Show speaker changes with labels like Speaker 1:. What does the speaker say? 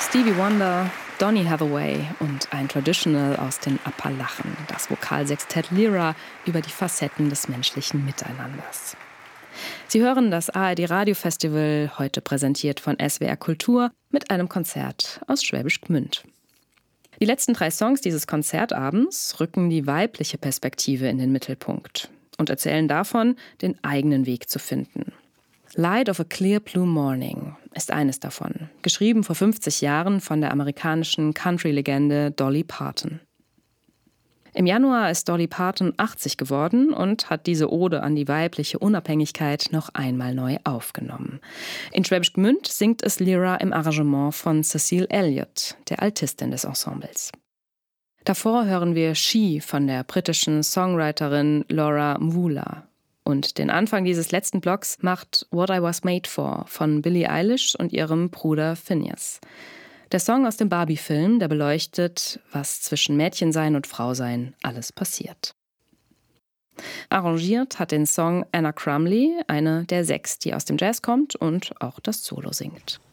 Speaker 1: Stevie Wonder, Donny Hathaway und ein Traditional aus den Appalachen, das Vokalsextett Lyra über die Facetten des menschlichen Miteinanders. Sie hören das ARD-Radio-Festival, heute präsentiert von SWR Kultur, mit einem Konzert aus Schwäbisch Gmünd. Die letzten 3 Songs dieses Konzertabends rücken die weibliche Perspektive in den Mittelpunkt und erzählen davon, den eigenen Weg zu finden. Light of a Clear Blue Morning ist eines davon, geschrieben vor 50 Jahren von der amerikanischen Country-Legende Dolly Parton. Im Januar ist Dolly Parton 80 geworden und hat diese Ode an die weibliche Unabhängigkeit noch einmal neu aufgenommen. In Schwäbisch Gmünd singt es Lyra im Arrangement von Cecile Elliott, der Altistin des Ensembles. Davor hören wir She von der britischen Songwriterin Laura Mwula. Und den Anfang dieses letzten Blocks macht What I Was Made For von Billie Eilish und ihrem Bruder Finneas. Der Song aus dem Barbie-Film, der beleuchtet, was zwischen Mädchensein und Frausein alles passiert. Arrangiert hat den Song Anna Crumley, eine der 6, die aus dem Jazz kommt und auch das Solo singt.